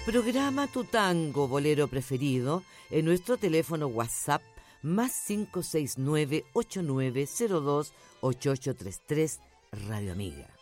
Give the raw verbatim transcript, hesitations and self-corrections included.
Programa tu tango bolero preferido en nuestro teléfono WhatsApp más cinco seis nueve, ocho nueve cero dos, ocho ocho tres tres, Radio Amiga.